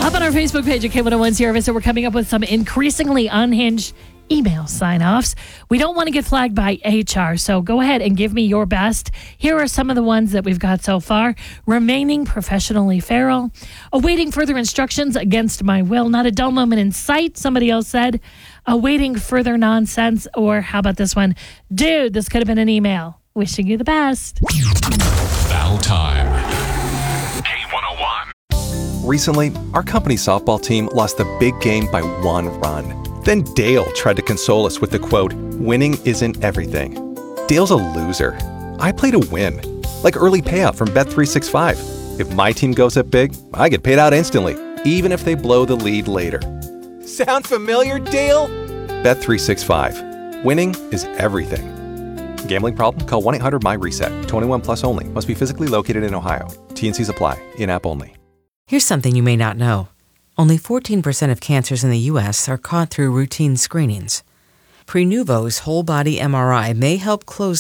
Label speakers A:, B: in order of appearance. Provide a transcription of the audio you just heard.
A: Up on our Facebook page at K101 Sierra Vista, we're coming up with some increasingly unhinged email sign-offs. We don't want to get flagged by HR, so go ahead and give me your best. Here are some of the ones that we've got so far. Remaining professionally feral. Awaiting further instructions against my will. Not a dull moment in sight, somebody else said. Awaiting further nonsense. Or how about this one? Dude, this could have been an email. Wishing you the best.
B: Foul time. K101.
C: Recently, our company softball team lost the big game by 1 run. Then Dale tried to console us with the quote, "Winning isn't everything." Dale's a loser. I play to win. Like early payout from Bet365. If my team goes up big, I get paid out instantly, even if they blow the lead later. Sound familiar, Dale? Bet365. Winning is everything. Gambling problem? Call 1-800-MY-RESET. 21 plus only. Must be physically located in Ohio. T&Cs apply. In-app only.
D: Here's something you may not know. Only 14% of cancers in the U.S. are caught through routine screenings. Prenuvo's whole-body MRI may help close